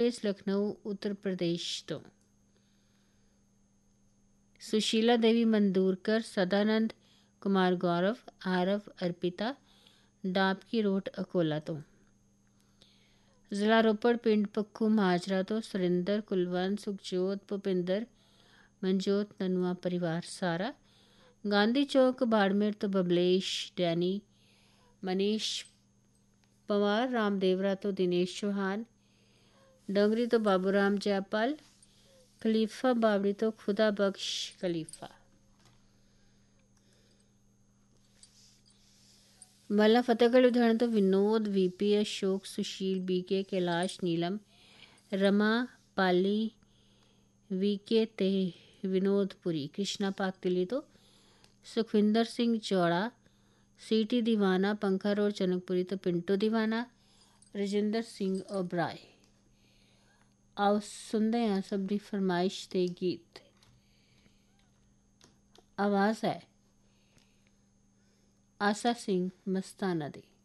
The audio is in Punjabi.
ਲਪੇਸ ਲਖਨਊ ਉੱਤਰ ਪ੍ਰਦੇਸ਼ ਤੋਂ। ਸੁਸ਼ੀਲਾ ਦੇਵੀ ਮੰਦੂਰਕਰ, ਸਦਾਨੰਦ ਕੁਮਾਰ ਗੌਰਵ, ਆਰਵ ਅਰਪਿਤਾ ਡਾਬਕੀ ਰੋਡ ਅਕੋਲਾ ਤੋਂ। ਜ਼ਿਲ੍ਹਾ ਰੋਪੜ ਪਿੰਡ ਪੱਖੂ ਮਾਜਰਾ ਤੋਂ ਸੁਰਿੰਦਰ, ਕੁਲਵੰਤ, ਸੁਖਜੋਤ, ਭੁਪਿੰਦਰ, ਮਨਜੋਤ ਨਨੂਆ ਪਰਿਵਾਰ ਸਾਰਾ। ਗਾਂਧੀ ਚੌਕ ਬਾੜਮੇਰ ਤੋਂ ਬਬਲੇਸ਼, ਡੈਨੀ, ਮਨੀਸ਼ ਪਵਾਰ, ਰਾਮਦੇਵਰਾ ਤੋਂ ਦਿਨੇਸ਼ ਚੌਹਾਨ, ਡੋਂਗਰੀ ਤੋਂ ਬਾਬੂ ਰਾਮ ਜੈਪਾਲ, ਖਲੀਫਾ ਬਾਵੜੀ ਤੋਂ ਖੁਦਾ ਬਖਸ਼ ਖਲੀਫਾ। ਮੱਲਾ ਫਤਿਹਗੜ੍ਹ ਲੁਧਿਆਣਾ ਤੋਂ ਵਿਨੋਦ, ਵੀਪੀ, ਅਸ਼ੋਕ, ਸੁਸ਼ੀਲ, ਬੀਕੇ, ਕੈਲਾਸ਼, ਨੀਲਮ, ਰਮਾ, ਪਾਲੀ, ਵੀਕੇ ਤੇ ਵਿਨੋਦਪੁਰੀ। ਕ੍ਰਿਸ਼ਨਾ ਪਾਕ ਦਿੱਲੀ ਤੋਂ ਸੁਖਵਿੰਦਰ ਸਿੰਘ ਚੌੜਾ, ਸੀਟੀ ਦੀਵਾਨਾ, ਪੰਖਾ ਰੋਡ ਜਨਕਪੁਰੀ ਤੋਂ ਪਿੰਟੂ ਦੀਵਾਨਾ, ਰਜਿੰਦਰ ਸਿੰਘ ਓਬਰਾਏ। ਆਓ ਸੁਣਦੇ ਹਾਂ ਸਭ ਦੀ ਫਰਮਾਇਸ਼ ਦੇ ਗੀਤ। ਆਵਾਜ਼ ਹੈ ਆਸਾ ਸਿੰਘ ਮਸਤਾਨਾ ਦੀ।